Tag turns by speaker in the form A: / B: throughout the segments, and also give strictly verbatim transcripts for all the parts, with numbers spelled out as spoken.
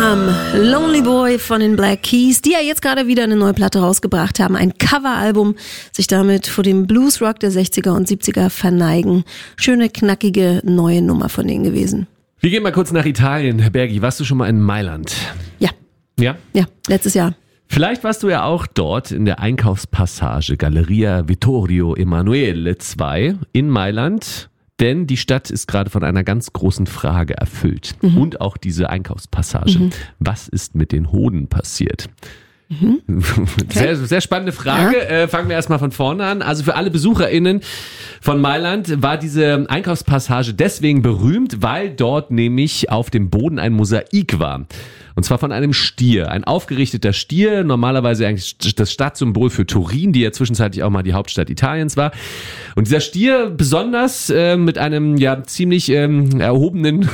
A: Abraham, Lonely Boy von den Black Keys, die ja jetzt gerade wieder eine neue Platte rausgebracht haben, ein Coveralbum, sich damit vor dem Bluesrock der sechziger und siebziger verneigen. Schöne, knackige, neue Nummer von denen gewesen.
B: Wir gehen mal kurz nach Italien. Bergi, warst du schon mal in Mailand?
A: Ja.
B: Ja?
A: Ja, letztes Jahr.
B: Vielleicht warst du ja auch dort in der Einkaufspassage Galleria Vittorio Emanuele zwei in Mailand. Denn die Stadt ist gerade von einer ganz großen Frage erfüllt. Mhm. Und auch diese Einkaufspassage. Mhm. Was ist mit den Hoden passiert? Mhm. Okay. Sehr, sehr spannende Frage. Ja. Äh, fangen wir erstmal von vorne an. Also für alle BesucherInnen von Mailand war diese Einkaufspassage deswegen berühmt, weil dort nämlich auf dem Boden ein Mosaik war. Und zwar von einem Stier. Ein aufgerichteter Stier, normalerweise eigentlich das Stadtsymbol für Turin, die ja zwischenzeitlich auch mal die Hauptstadt Italiens war. Und dieser Stier besonders äh, mit einem ja ziemlich ähm, erhobenen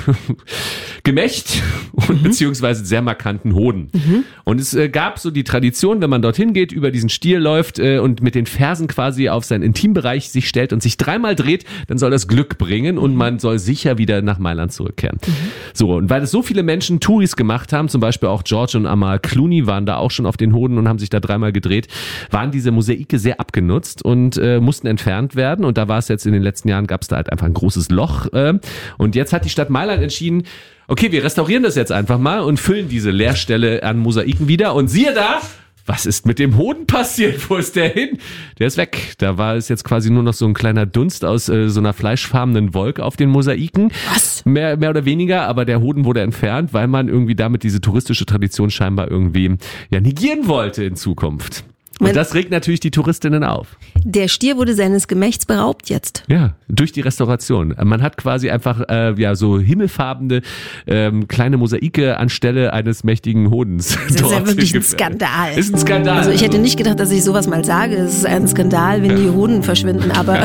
B: Gemächt und mhm. beziehungsweise sehr markanten Hoden. Mhm. Und es äh, gab so die Tradition, wenn man dorthin geht, über diesen Stier läuft äh, und mit den Fersen quasi auf seinen Intimbereich sich stellt und sich dreimal dreht, dann soll das Glück bringen und man soll sicher wieder nach Mailand zurückkehren. Mhm. So, und weil es so viele Menschen Touris gemacht haben, zum Beispiel auch George und Amal Clooney waren da auch schon auf den Hoden und haben sich da dreimal gedreht, waren diese Mosaike sehr abgenutzt und äh, mussten entfernt werden. Und da war es jetzt in den letzten Jahren, gab es da halt einfach ein großes Loch. Äh, und jetzt hat die Stadt Mailand entschieden, okay, wir restaurieren das jetzt einfach mal und füllen diese Leerstelle an Mosaiken wieder. Und siehe da, was ist mit dem Hoden passiert? Wo ist der hin? Der ist weg. Da war es jetzt quasi nur noch so ein kleiner Dunst aus äh, so einer fleischfarbenen Wolke auf den Mosaiken. Was? Mehr, mehr oder weniger, aber der Hoden wurde entfernt, weil man irgendwie damit diese touristische Tradition scheinbar irgendwie ja negieren wollte in Zukunft. Und das regt natürlich die Touristinnen auf.
A: Der Stier wurde seines Gemächts beraubt jetzt.
B: Ja, durch die Restauration. Man hat quasi einfach äh, ja so himmelfarbene ähm, kleine Mosaike anstelle eines mächtigen Hodens.
A: Das ist ja wirklich ein Skandal.
B: Ist ein Skandal.
A: Also ich hätte nicht gedacht, dass ich sowas mal sage. Es ist ein Skandal, wenn ja. die Hoden verschwinden, aber...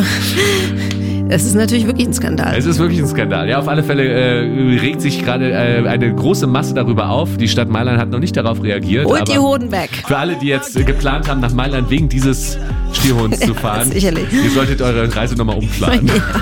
A: Es ist natürlich wirklich ein Skandal.
B: Es ist wirklich ein Skandal. Ja, auf alle Fälle äh, regt sich gerade äh, eine große Masse darüber auf. Die Stadt Mailand hat noch nicht darauf reagiert.
A: Holt die Hoden weg.
B: Für alle, die jetzt äh, geplant haben, nach Mailand wegen dieses Stierhodens zu fahren,
A: sicherlich.
B: Ihr solltet eure Reise nochmal umplanen. Ja.